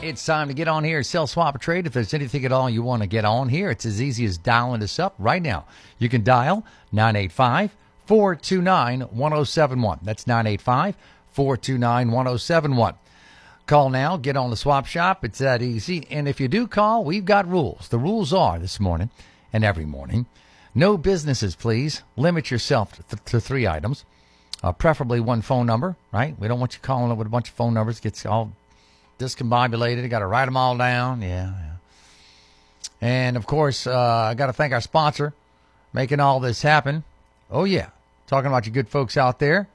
It's time to get on here, sell, swap, or trade. If there's anything at all you want to get on here, it's as easy as dialing us up right now. You can dial 985-429-1071. That's 985-429-1071. Call now, get on the swap shop. It's that easy. And if you do call, we've got rules. The rules are this morning and every morning. No businesses, please. Limit yourself to 3 items. Preferably 1 phone number, right? We don't want you calling up with a bunch of phone numbers. It gets all discombobulated. You got to write them all down. Yeah. And, of course, I got to thank our sponsor making all this happen. Oh, yeah. Talking about you good folks out there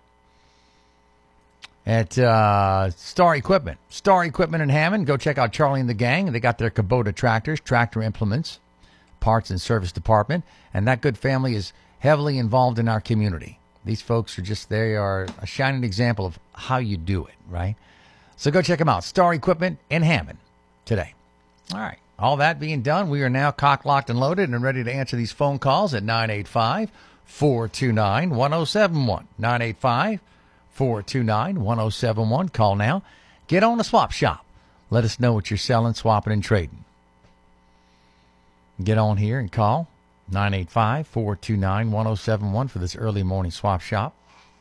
at Star Equipment. Star Equipment in Hammond. Go check out Charlie and the gang. They got their Kubota tractors, tractor implements, parts and service department. And that good family is heavily involved in our community. These folks they are a shining example of how you do it, right? So go check them out. Star Equipment in Hammond today. All right. All that being done, we are now cock, locked, and loaded and ready to answer these phone calls at 985-429-1071. 985-429-1071. Call now. Get on the swap shop. Let us know what you're selling, swapping, and trading. Get on here and call 985-429-1071 for this early morning swap shop.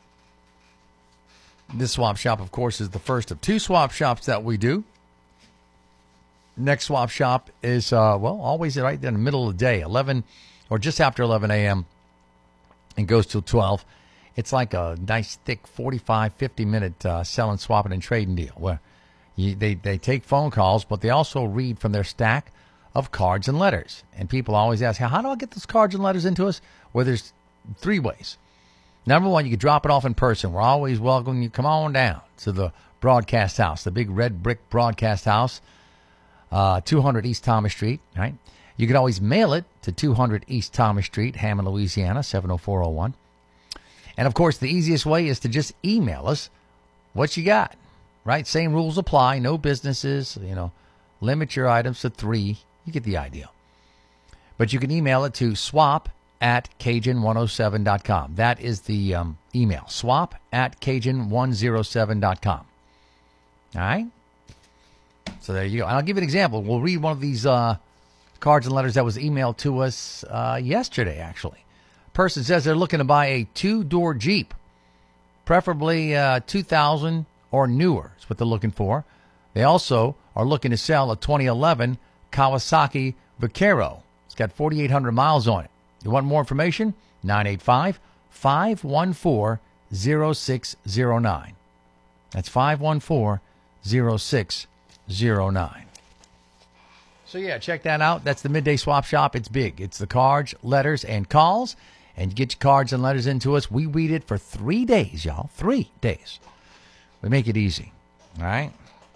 This swap shop, of course, is the first of 2 swap shops that we do. Next swap shop is, always right in the middle of the day, 11 or just after 11 a.m. and goes till 12. It's like a nice, thick 45, 50-minute selling, swapping, and trading deal where they take phone calls, but they also read from their stack of cards and letters. And people always ask, how do I get those cards and letters into us? Well, there's 3 ways. Number 1, you can drop it off in person. We're always welcoming you. Come on down to the broadcast house, the big red brick broadcast house, 200 East Thomas Street, right? You can always mail it to 200 East Thomas Street, Hammond, Louisiana, 70401. And, of course, the easiest way is to just email us what you got, right? Same rules apply. No businesses, limit your items to 3. You get the idea. But you can email it to swap@cajun107.com. That is the email, swap@cajun107.com. All right? So there you go. And I'll give you an example. We'll read one of these cards and letters that was emailed to us yesterday, actually. Person says they're looking to buy a 2-door Jeep, preferably 2000 or newer is what they're looking for. They also are looking to sell a 2011 Kawasaki Vaquero. It's got 4,800 miles on it. You want more information? 985-514-0609. That's 514-0609. So, yeah, check that out. That's the Midday Swap Shop. It's big. It's the cards, letters, and calls. And you get your cards and letters into us. We read it for 3 days, y'all. 3 days. We make it easy. All right?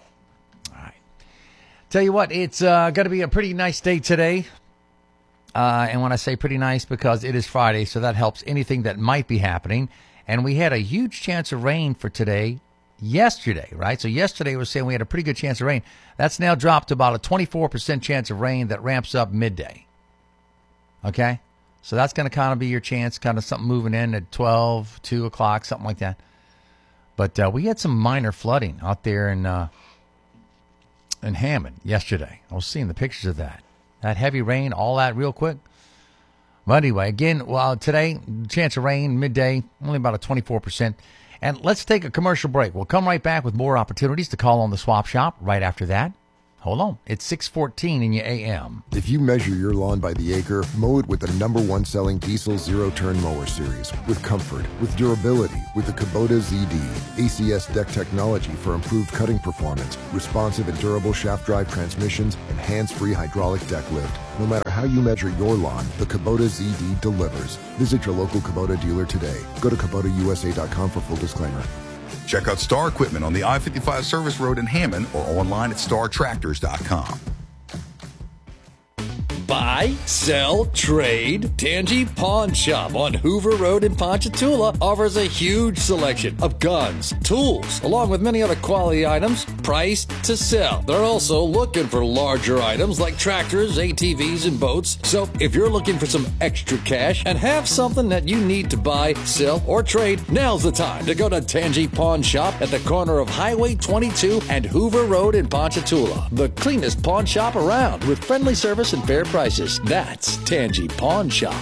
Tell you what, it's going to be a pretty nice day today. And when I say pretty nice, because it is Friday, so that helps anything that might be happening. And we had a huge chance of rain for today yesterday, right? So yesterday we were saying we had a pretty good chance of rain. That's now dropped to about a 24% chance of rain that ramps up midday. Okay? So that's going to kind of be your chance, kind of something moving in at 12, 2 o'clock, something like that. But we had some minor flooding out there in Hammond yesterday. I was seeing the pictures of that. That heavy rain, all that real quick. But anyway, again, today, chance of rain, midday, only about a 24%. And let's take a commercial break. We'll come right back with more opportunities to call on the swap shop right after that. Hold on. It's 6:14 in your AM. If you measure your lawn by the acre, mow it with the #1 selling diesel zero-turn mower series. With comfort, with durability, with the Kubota ZD. ACS deck technology for improved cutting performance, responsive and durable shaft drive transmissions, and hands-free hydraulic deck lift. No matter how you measure your lawn, the Kubota ZD delivers. Visit your local Kubota dealer today. Go to KubotaUSA.com for full disclaimer. Check out Star Equipment on the I-55 Service Road in Hammond or online at startractors.com. Buy, sell, trade. Tangi Pawn Shop on Hoover Road in Ponchatoula offers a huge selection of guns, tools, along with many other quality items priced to sell. They're also looking for larger items like tractors, ATVs, and boats. So if you're looking for some extra cash and have something that you need to buy, sell, or trade, now's the time to go to Tangi Pawn Shop at the corner of Highway 22 and Hoover Road in Ponchatoula. The cleanest pawn shop around with friendly service and fair prices. That's Tangi Pawn Shop.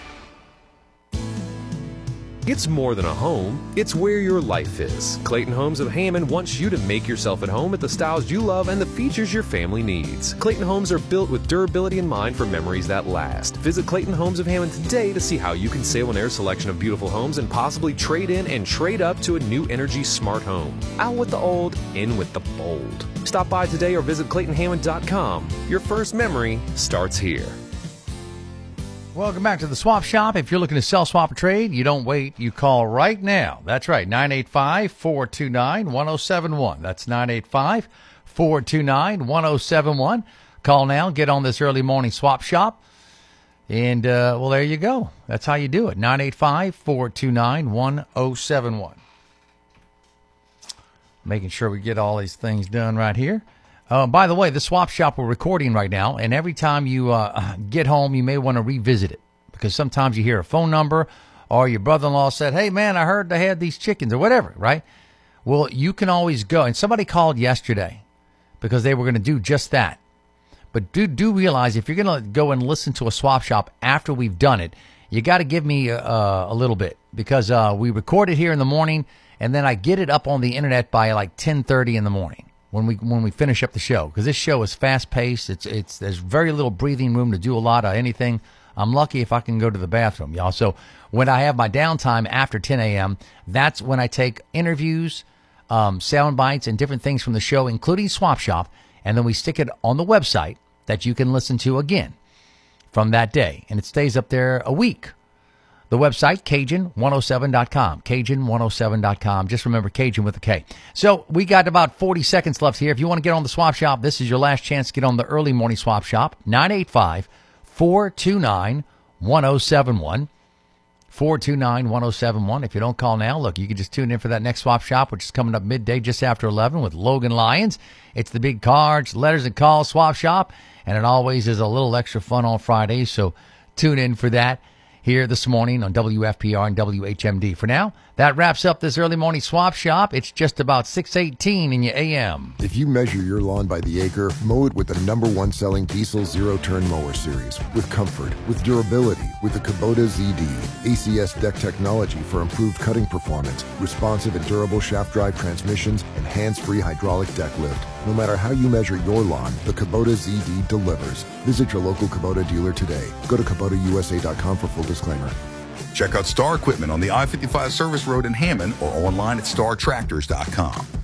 It's more than a home, it's where your life is. Clayton Homes of Hammond wants you to make yourself at home at the styles you love and the features your family needs. Clayton Homes are built with durability in mind for memories that last. Visit Clayton Homes of Hammond today to see how you can save on their selection of beautiful homes and possibly trade in and trade up to a new energy smart home. Out with the old, in with the bold. Stop by today or visit ClaytonHammond.com. Your first memory starts here. Welcome back to the Swap Shop. If you're looking to sell, swap, or trade, you don't wait. You call right now. That's right, 985-429-1071. That's 985-429-1071. Call now. Get on this early morning Swap Shop. And, well, there you go. That's how you do it, 985-429-1071. Making sure we get all these things done right here. By the way, the Swap Shop we're recording right now, and every time you get home, you may want to revisit it because sometimes you hear a phone number or your brother-in-law said, hey, man, I heard they had these chickens or whatever, right? Well, you can always go. And somebody called yesterday because they were going to do just that. But do realize if you're going to go and listen to a Swap Shop after we've done it, you got to give me a little bit because we record it here in the morning, and then I get it up on the internet by like 10:30 in the morning. When we finish up the show, because this show is fast paced, there's very little breathing room to do a lot of anything. I'm lucky if I can go to the bathroom, y'all. So when I have my downtime after 10 a.m., that's when I take interviews, sound bites, and different things from the show, including Swap Shop, and then we stick it on the website that you can listen to again from that day, and it stays up there a week. The website, Cajun107.com, Cajun107.com. Just remember Cajun with a K. So we got about 40 seconds left here. If you want to get on the Swap Shop, this is your last chance to get on the early morning Swap Shop, 985-429-1071, 429-1071. If you don't call now, look, you can just tune in for that next Swap Shop, which is coming up midday just after 11 with Logan Lyons. It's the big cards, letters, and calls Swap Shop, and it always is a little extra fun on Fridays, so tune in for that here this morning on WFPR and WHMD. For now, that wraps up this early morning Swap Shop. It's just about 6:18 in your AM. If you measure your lawn by the acre, mow it with the #1 selling diesel zero-turn mower series. With comfort, with durability, with the Kubota ZD. ACS deck technology for improved cutting performance, responsive and durable shaft drive transmissions, and hands-free hydraulic deck lift. No matter how you measure your lawn, the Kubota ZD delivers. Visit your local Kubota dealer today. Go to KubotaUSA.com for full disclaimer. Check out Star Equipment on the I-55 Service Road in Hammond or online at StarTractors.com.